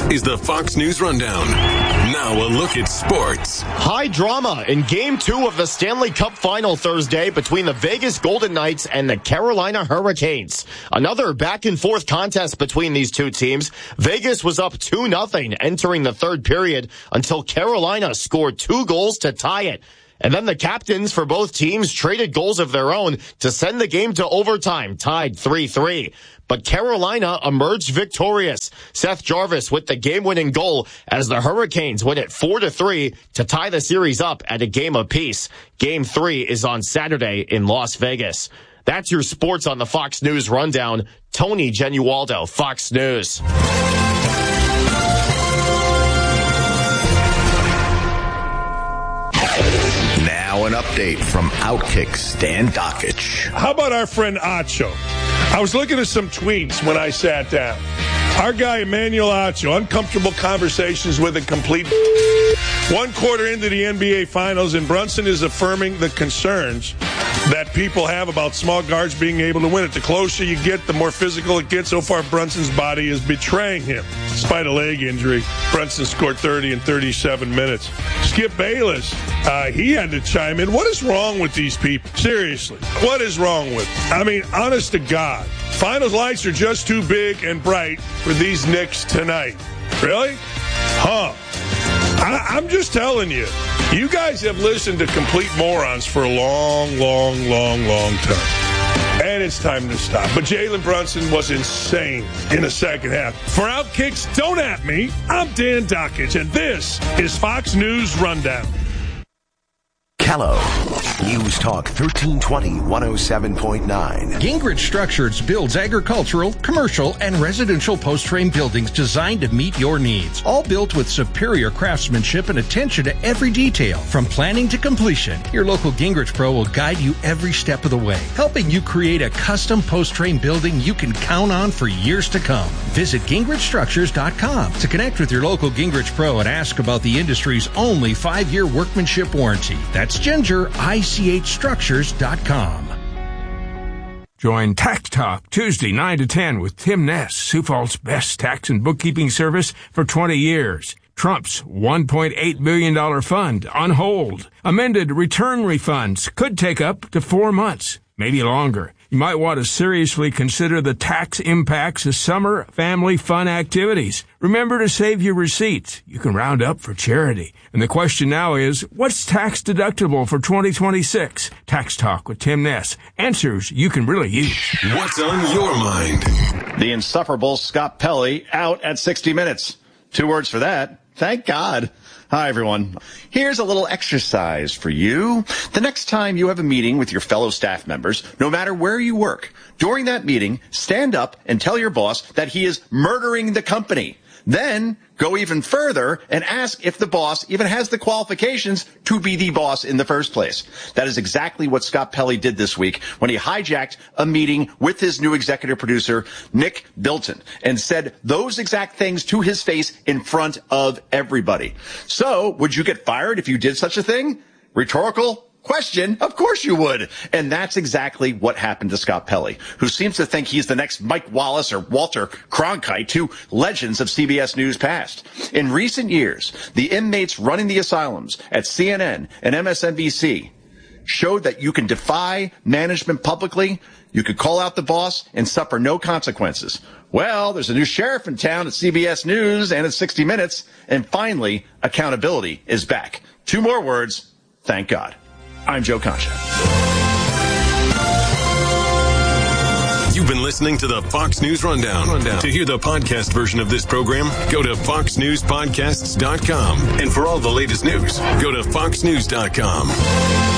is the Fox News Rundown. Now a look at sports. High drama in Game 2 of the Stanley Cup Final Thursday between the Vegas Golden Knights and the Carolina Hurricanes. Another back-and-forth contest between these two teams. Vegas was up 2-0 entering the third period until Carolina scored 2 goals to tie it. And then the captains for both teams traded goals of their own to send the game to overtime, tied 3-3. But Carolina emerged victorious. Seth Jarvis with the game-winning goal as the Hurricanes win it 4-3 to tie the series up at a game apiece. Game 3 is on Saturday in Las Vegas. That's your sports on the Fox News Rundown. Tony Genualdo, Fox News. Now an update from Outkick Stan Dakich. How about our friend Acho? I was looking at some tweets when I sat down. Our guy Emmanuel Acho, uncomfortable conversations with a complete 1 quarter into the NBA Finals, and Brunson is affirming the concerns that people have about small guards being able to win it. The closer you get, the more physical it gets. So far, Brunson's body is betraying him. Despite a leg injury, Brunson scored 30 in 37 minutes. Skip Bayless, he had to chime in. What is wrong with these people? Seriously, what is wrong with them? I mean, honest to God, finals lights are just too big and bright for these Knicks tonight. Really? Huh. I'm just telling you, you guys have listened to complete morons for a long time. And it's time to stop. But Jalen Brunson was insane in the second half. For Outkicks, don't at me. I'm Dan Dakich, and this is Fox News Rundown. Kello, News Talk 1320, 107.9. Gingrich Structures builds agricultural, commercial, and residential post-frame buildings designed to meet your needs. All built with superior craftsmanship and attention to every detail. From planning to completion, your local Gingrich Pro will guide you every step of the way, helping you create a custom post-frame building you can count on for years to come. Visit GingrichStructures.com to connect with your local Gingrich Pro and ask about the industry's only 5-year workmanship warranty. That's GingerICHStructures.com. Join Tax Talk Tuesday 9 to 10 with Tim Ness, Sioux Falls' best tax and bookkeeping service for 20 years. Trump's $1.8 billion fund on hold. Amended return refunds could take up to 4 months, maybe longer. You might want to seriously consider the tax impacts of summer family fun activities. Remember to save your receipts. You can round up for charity. And the question now is, what's tax deductible for 2026? Tax Talk with Tim Ness. Answers you can really use. What's on your mind? The insufferable Scott Pelley out at 60 Minutes. 2 words for that. Thank God. Hi, everyone. Here's a little exercise for you. The next time you have a meeting with your fellow staff members, no matter where you work, during that meeting, stand up and tell your boss that he is murdering the company. Then go even further and ask if the boss even has the qualifications to be the boss in the first place. That is exactly what Scott Pelley did this week when he hijacked a meeting with his new executive producer, Nick Bilton, and said those exact things to his face in front of everybody. So, would you get fired if you did such a thing? Rhetorical question, of course you would. And that's exactly what happened to Scott Pelley, who seems to think he's the next Mike Wallace or Walter Cronkite, 2 legends of CBS News past. In recent years, the inmates running the asylums at CNN and MSNBC showed that you can defy management publicly, you could call out the boss, and suffer no consequences. Well, there's a new sheriff in town at CBS News and at 60 Minutes, and finally, accountability is back. 2 more words, thank God. I'm Joe Concha. You've been listening to the Fox News Rundown. To hear the podcast version of this program, go to foxnewspodcasts.com. And for all the latest news, go to foxnews.com.